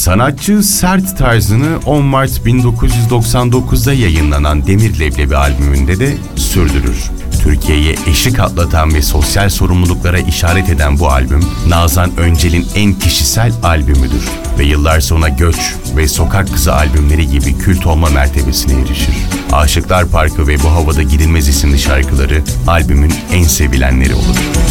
Sanatçı sert tarzını 10 Mart 1999'da yayınlanan Demir Leblebi albümünde de sürdürür. Türkiye'ye eşik atlatan ve sosyal sorumluluklara işaret eden bu albüm, Nazan Öncel'in en kişisel albümüdür ve yıllar sonra Göç ve Sokak Kızı albümleri gibi kült olma mertebesine erişir. Aşıklar Parkı ve Bu Havada Gidilmez isimli şarkıları albümün en sevilenleri olur.